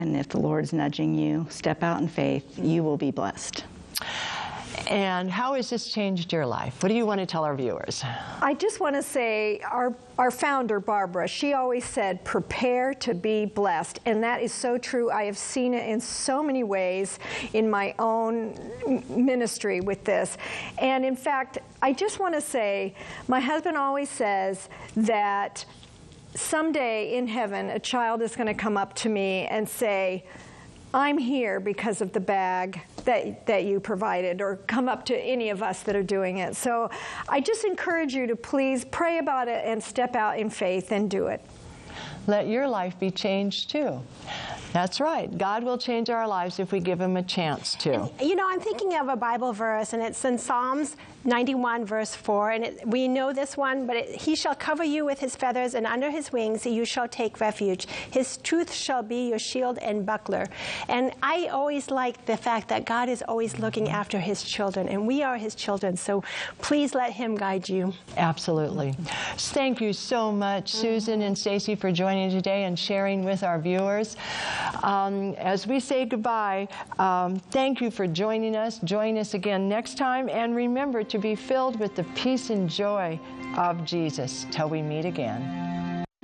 And if the Lord's nudging you, step out in faith. You will be blessed. And how has this changed your life? What do you want to tell our viewers? I just want to say our founder, Barbara, she always said, prepare to be blessed. And that is so true. I have seen it in so many ways in my own ministry with this. And in fact, I just want to say, my husband always says that someday in heaven, a child is going to come up to me and say, I'm here because of the bag that you provided, or come up to any of us that are doing it. So I just encourage you to please pray about it and step out in faith and do it. Let your life be changed too. That's right. God will change our lives if we give Him a chance to. And, you know, I'm thinking of a Bible verse, and it's in Psalms 91, verse 4. And we know this one, but He shall cover you with His feathers, and under His wings you shall take refuge. His truth shall be your shield and buckler. And I always like the fact that God is always looking after His children, and we are His children. So please let Him guide you. Absolutely. Thank you so much, Susan and Stacy, for joining today and sharing with our viewers. As we say goodbye, thank you for joining us. Join us again next time, and remember to be filled with the peace and joy of Jesus till we meet again.